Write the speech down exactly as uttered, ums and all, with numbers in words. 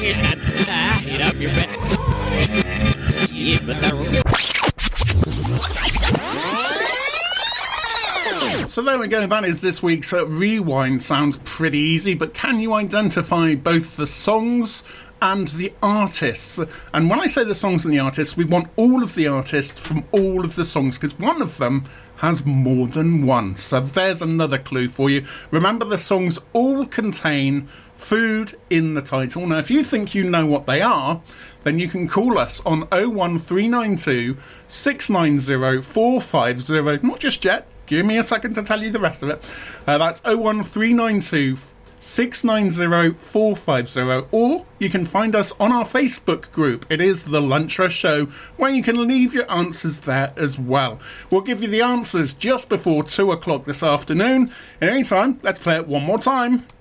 Eat up your bed. So there we go, that is this week's uh, Rewind. Sounds pretty easy, but can you identify both the songs and the artists? And when I say the songs and the artists, we want all of the artists from all of the songs, because one of them has more than one. So there's another clue for you. Remember, the songs all contain food in the title. Now, if you think you know what they are, then you can call us on oh one three nine two, six nine oh, four five oh. Not just yet. Give me a second to tell you the rest of it. Uh, that's oh one three nine two, six nine oh, four five oh. Or you can find us on our Facebook group. It is The Lunch Rush Show, where you can leave your answers there as well. We'll give you the answers just before two o'clock this afternoon. In the meantime, let's play it one more time.